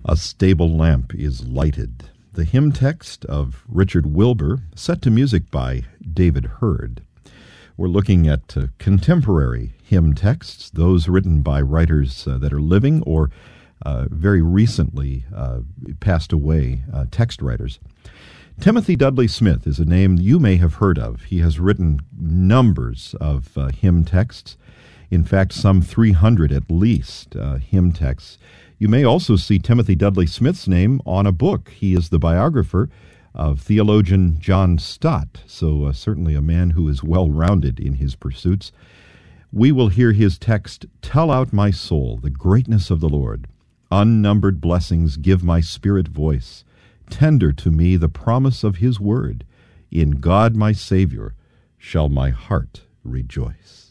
A Stable Lamp is Lighted. The hymn text of Richard Wilbur, set to music by David Hurd. We're looking at contemporary hymn texts, those written by writers that are living or very recently passed away, text writers. Timothy Dudley Smith is a name you may have heard of. He has written numbers of hymn texts, in fact, some 300 at least hymn texts. You may also see Timothy Dudley Smith's name on a book. He is the biographer of theologian John Stott, so certainly a man who is well-rounded in his pursuits. We will hear his text, "Tell out my soul, the greatness of the Lord. Unnumbered blessings give my spirit voice. Tender to me the promise of his word. In God my Savior shall my heart rejoice."